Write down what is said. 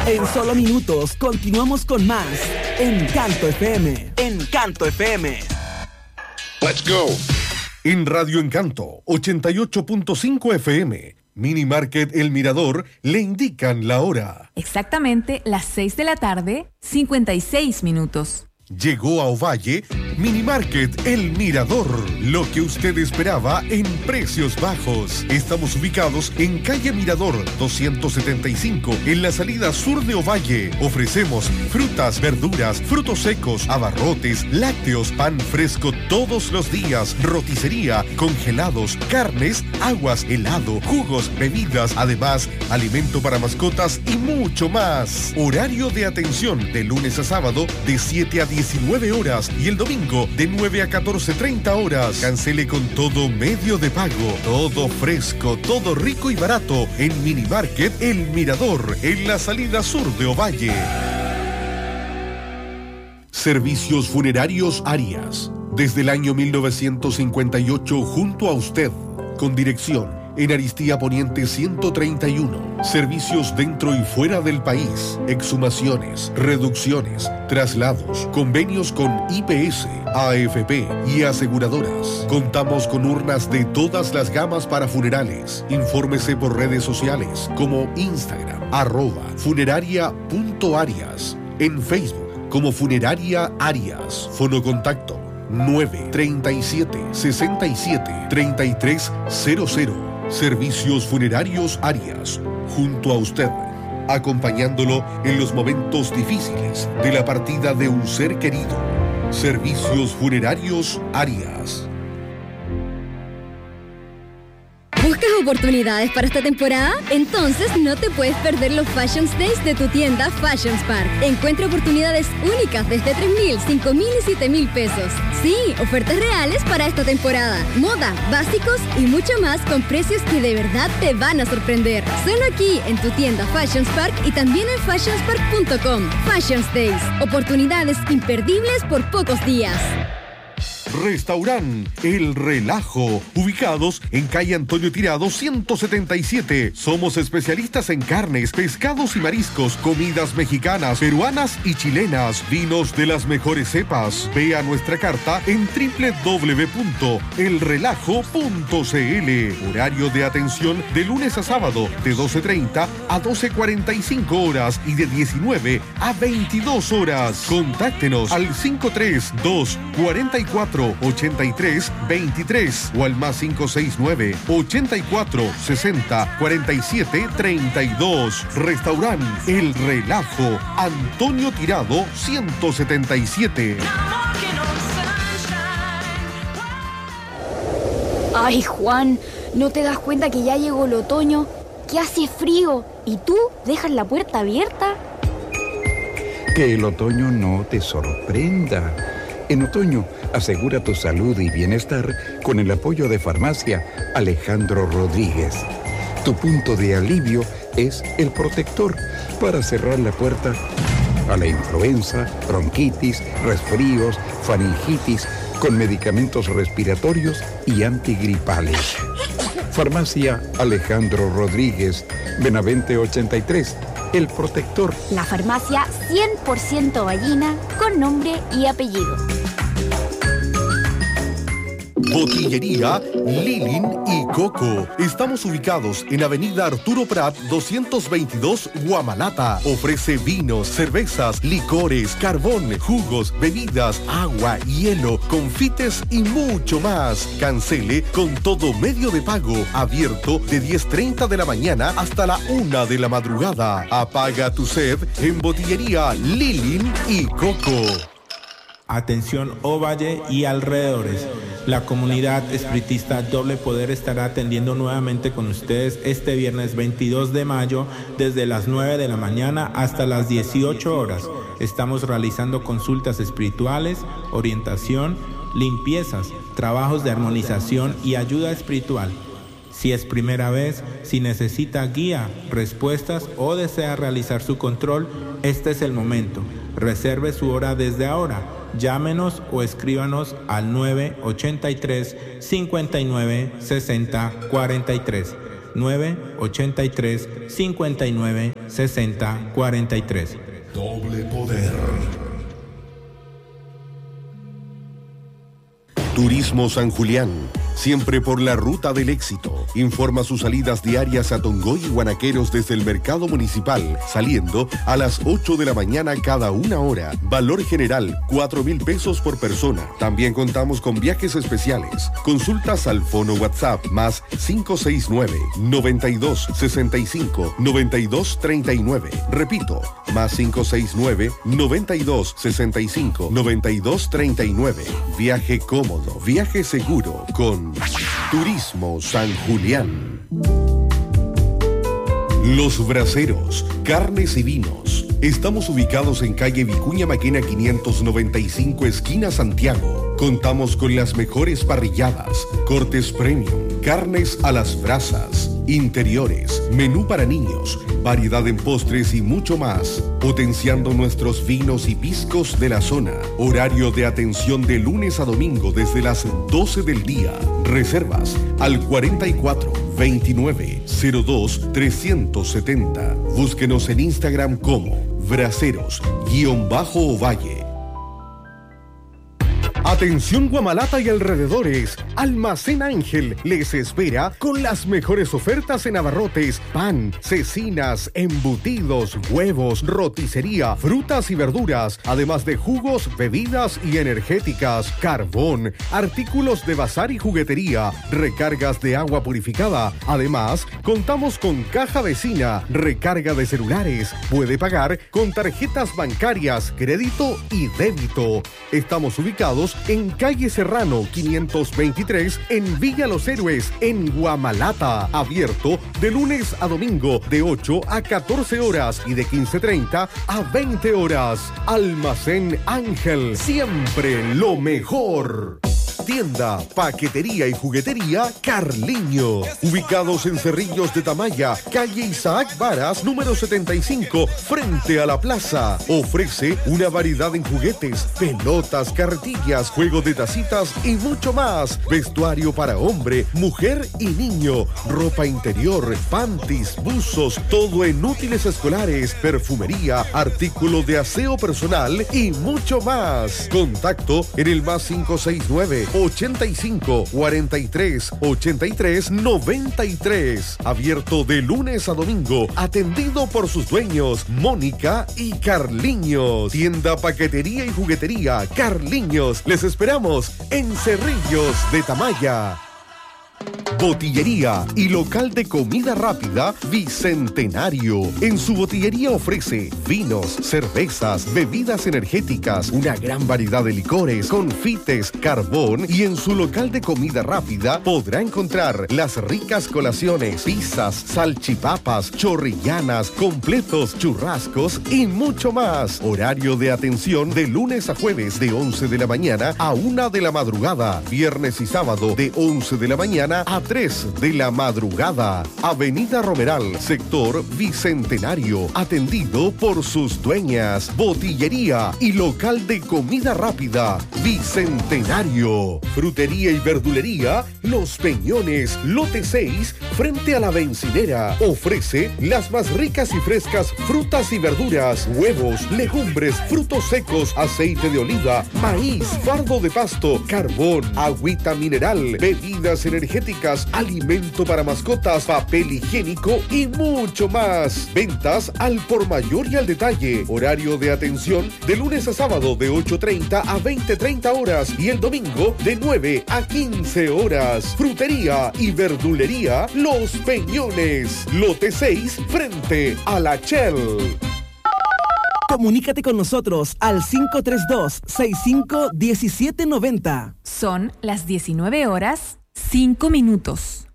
En solo minutos continuamos con más Encanto FM. Encanto FM. Let's go. En Radio Encanto 88.5 FM, Mini Market El Mirador le indican la hora. Exactamente las 6 de la tarde, 56 minutos. Llegó a Ovalle Mini Market El Mirador, lo que usted esperaba en precios bajos. Estamos ubicados en calle Mirador 275, en la salida sur de Ovalle. Ofrecemos frutas, verduras, frutos secos, abarrotes, lácteos, pan fresco todos los días, roticería, congelados, carnes, aguas, helado, jugos, bebidas, además alimento para mascotas y mucho más. Horario de atención de lunes a sábado de 7 a 19 horas y el domingo de 9 a 14:30 horas. Cancele con todo medio de pago. Todo fresco, todo rico y barato en Mini Market El Mirador, en la salida sur de Ovalle. Servicios Funerarios Arias. Desde el año 1958 junto a usted. Con dirección en Aristía Poniente 131. Servicios dentro y fuera del país. Exhumaciones, reducciones, traslados, convenios con IPS, AFP y aseguradoras. Contamos con urnas de todas las gamas para funerales. Infórmese por redes sociales como Instagram, @funeraria.arias. En Facebook como Funeraria Arias. Fonocontacto 937-67-3300. Servicios Funerarios Arias, junto a usted, acompañándolo en los momentos difíciles de la partida de un ser querido. Servicios Funerarios Arias. ¿Buscas oportunidades para esta temporada? Entonces no te puedes perder los Fashion Days de tu tienda Fashion Park. Encuentra oportunidades únicas desde 3,000, 5,000 y 7,000 pesos. Sí, ofertas reales para esta temporada. Moda, básicos y mucho más con precios que de verdad te van a sorprender. Solo aquí en tu tienda Fashion Park y también en fashionspark.com. Fashion Days. Oportunidades imperdibles por pocos días. Restaurant El Relajo, ubicados en calle Antonio Tirado 177. Somos especialistas en carnes, pescados y mariscos, comidas mexicanas, peruanas y chilenas, vinos de las mejores cepas. Vea nuestra carta en www.elrelajo.cl. Horario de atención de lunes a sábado de 12:30 a 12:45 horas y de 19 a 22 horas. Contáctenos al 532-44-83-23 o al más 569-84-60-47-32. Restaurant El Relajo, Antonio Tirado 177. Ay, Juan, ¿no te das cuenta que ya llegó el otoño? Que hace frío y tú dejas la puerta abierta. Que el otoño no te sorprenda. En otoño, asegura tu salud y bienestar con el apoyo de Farmacia Alejandro Rodríguez. Tu punto de alivio es el protector para cerrar la puerta a la influenza, bronquitis, resfríos, faringitis, con medicamentos respiratorios y antigripales. Farmacia Alejandro Rodríguez, Benavente 83. El protector. La farmacia 100% ballina con nombre y apellido. Botillería Lilin y Coco. Estamos ubicados en Avenida Arturo Prat 222, Guamalata. Ofrece vinos, cervezas, licores, carbón, jugos, bebidas, agua, hielo, confites y mucho más. Cancele con todo medio de pago. Abierto de 10:30 de la mañana hasta la 1 de la madrugada. Apaga tu sed en Botillería Lilin y Coco. Atención Ovalle y alrededores. La comunidad espiritista Doble Poder estará atendiendo nuevamente con ustedes este viernes 22 de mayo desde las 9 de la mañana hasta las 18 horas. Estamos realizando consultas espirituales, orientación, limpiezas, trabajos de armonización y ayuda espiritual. Si es primera vez, si necesita guía, respuestas o desea realizar su control, este es el momento. Reserve su hora desde ahora. Llámenos o escríbanos al 983-59-60-43. 983 59 60 43. Doble poder. Turismo San Julián, siempre por la ruta del éxito. Informa sus salidas diarias a Tongoy y Guanaqueros desde el mercado municipal, saliendo a las 8 de la mañana cada una hora. Valor general, 4,000 pesos por persona. También contamos con viajes especiales. Consultas al fono WhatsApp más 569-9265-9239. Repito, más 569-9265-9239. Viaje cómodo, viaje seguro con Turismo San Julián. Los Braseros, carnes y vinos. Estamos ubicados en calle Vicuña Maquena 595, esquina Santiago. Contamos con las mejores parrilladas, cortes premium, carnes a las brasas, interiores, menú para niños, variedad en postres y mucho más. Potenciando nuestros vinos y piscos de la zona. Horario de atención de lunes a domingo desde las 12 del día. Reservas al 44 29 02 370. Búsquenos en Instagram como Braseros_Ovalle. Atención Guamalata y alrededores, Almacén Ángel les espera con las mejores ofertas en abarrotes, pan, cecinas, embutidos, huevos, roticería, frutas y verduras, además de jugos, bebidas y energéticas, carbón, artículos de bazar y juguetería, recargas de agua purificada. Además, contamos con caja vecina, recarga de celulares, puede pagar con tarjetas bancarias, crédito y débito. Estamos ubicados en calle Serrano 523 en Villa Los Héroes, en Guamalata. Abierto de lunes a domingo de 8 a 14 horas y de 15:30 a 20 horas. Almacén Ángel, siempre lo mejor. Tienda, paquetería y juguetería Carliño. Ubicados en Cerrillos de Tamaya, calle Isaac Varas, número 75, frente a la plaza. Ofrece una variedad en juguetes, pelotas, carretillas, juego de tacitas y mucho más. Vestuario para hombre, mujer y niño. Ropa interior, panties, buzos, todo en útiles escolares, perfumería, artículo de aseo personal y mucho más. Contacto en el más 569 85 43 83 93. Abierto de lunes a domingo. Atendido por sus dueños, Mónica y Carliños. Tienda, paquetería y juguetería Carliños. Les esperamos en Cerrillos de Tamaya. Botillería y local de comida rápida Bicentenario. En su botillería ofrece vinos, cervezas, bebidas energéticas, una gran variedad de licores, confites, carbón, y en su local de comida rápida podrá encontrar las ricas colaciones, pizzas, salchipapas, chorrillanas, completos, churrascos y mucho más. Horario de atención de lunes a jueves de 11 de la mañana a 1 de la madrugada. Viernes y sábado de 11 de la mañana a 3 de la madrugada. Avenida Romeral, sector Bicentenario, atendido por sus dueñas. Botillería y local de comida rápida Bicentenario. Frutería y verdulería Los Peñones, lote 6, frente a la bencinera. Ofrece las más ricas y frescas frutas y verduras, huevos, legumbres, frutos secos, aceite de oliva, maíz, fardo de pasto, carbón, agüita mineral, bebidas energéticas, alimento para mascotas, papel higiénico y mucho más. Ventas al por mayor y al detalle. Horario de atención de lunes a sábado de 8:30 a 20:30 horas y el domingo de 9 a 15 horas. Frutería y verdulería Los Peñones, lote 6, frente a la Shell. Comunícate con nosotros al 532-65-1790. Son las 19 horas, 5 minutos.